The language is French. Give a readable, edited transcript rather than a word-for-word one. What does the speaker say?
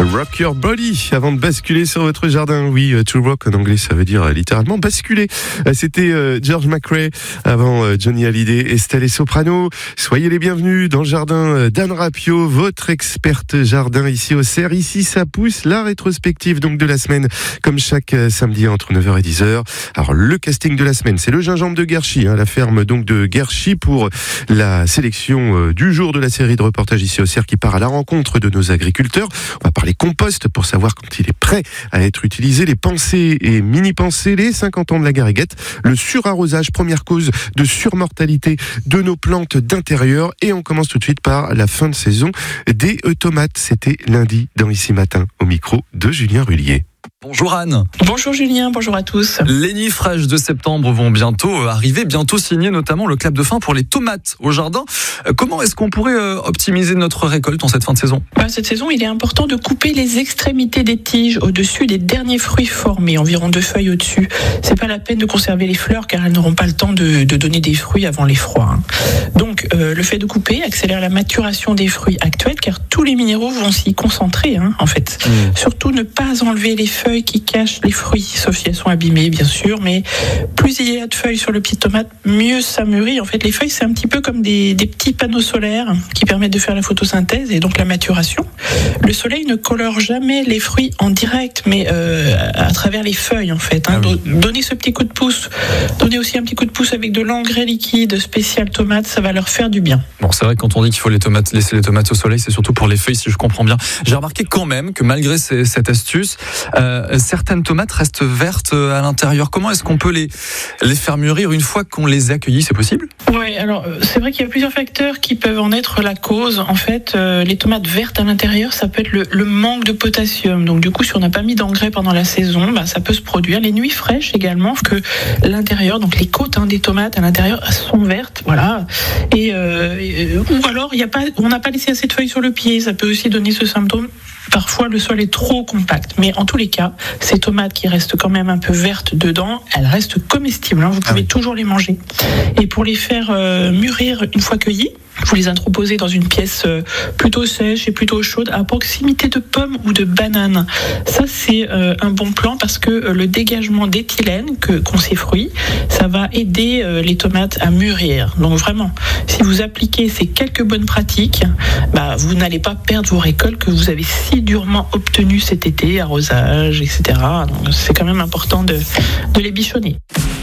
Rock your body avant de basculer sur votre jardin. Oui, to rock en anglais, ça veut dire littéralement basculer. C'était George McRae avant Johnny Hallyday, Estelle et Soprano. Soyez les bienvenus dans le jardin d'Anne Rapio, votre experte jardin ici au CERF. Ici, ça pousse, la rétrospective donc de la semaine, comme chaque samedi entre 9h et 10h. Alors, le casting de la semaine, c'est le gingembre de Guerchy, la ferme donc de Guerchy pour la sélection du jour de la série de reportages ici au CERF qui part à la rencontre de nos agriculteurs. On va parler compost pour savoir quand il est prêt à être utilisé, les pensées et mini-pensées, les 50 ans de la gariguette, le surarrosage, première cause de surmortalité de nos plantes d'intérieur. Et on commence tout de suite par la fin de saison des tomates. C'était lundi dans Ici Matin au micro de Julien Rullier. Bonjour Anne. Bonjour Julien, bonjour à tous. Les nids fraîches de septembre vont bientôt arriver, bientôt signer notamment le clap de fin pour les tomates au jardin. Comment est-ce qu'on pourrait optimiser notre récolte en cette fin de saison ? Cette saison, il est important de couper les extrémités des tiges au-dessus des derniers fruits formés, environ 2 feuilles au-dessus. C'est pas la peine de conserver les fleurs car elles n'auront pas le temps de donner des fruits avant les froids. Donc le fait de couper accélère la maturation des fruits actuels car tous les minéraux vont s'y concentrer en fait. Surtout ne pas enlever les feuilles qui cachent les fruits, sauf si elles sont abîmées bien sûr, mais plus il y a de feuilles sur le pied de tomate, mieux ça mûrit. En fait, les feuilles, c'est un petit peu comme des petits panneaux solaires qui permettent de faire la photosynthèse et donc la maturation. Le soleil ne colore jamais les fruits en direct, mais à travers les feuilles en fait. Donnez ce petit coup de pouce, donnez aussi un petit coup de pouce avec de l'engrais liquide spécial tomate, ça va leur faire du bien. Bon, c'est vrai que quand on dit qu'il faut laisser les tomates au soleil, c'est surtout pour les feuilles, si je comprends bien. J'ai remarqué quand même que malgré cette astuce, certaines tomates restent vertes à l'intérieur. Comment est-ce qu'on peut les faire mûrir une fois qu'on les a accueillies ? C'est possible ? Oui, alors c'est vrai qu'il y a plusieurs facteurs qui peuvent en être la cause. En fait, les tomates vertes à l'intérieur, ça peut être le manque de potassium. Donc du coup, si on n'a pas mis d'engrais pendant la saison, ça peut se produire. Les nuits fraîches également, que l'intérieur, donc les côtes des tomates à l'intérieur sont vertes, voilà. Et ou alors on n'a pas laissé assez de feuilles sur le pied. Ça peut aussi donner ce symptôme. Parfois, le sol est trop compact. Mais en tous les cas, ces tomates qui restent quand même un peu vertes dedans, elles restent comestibles. Vous pouvez toujours les manger. Et pour les faire mûrir une fois cueillies, vous les entreposez dans une pièce plutôt sèche et plutôt chaude, à proximité de pommes ou de bananes. Ça, c'est un bon plan parce que le dégagement d'éthylène qu'ont ces fruits, ça va aider les tomates à mûrir. Donc vraiment, si vous appliquez ces quelques bonnes pratiques, vous n'allez pas perdre vos récoltes que vous avez si durement obtenues cet été, arrosage, etc. Donc c'est quand même important de les bichonner.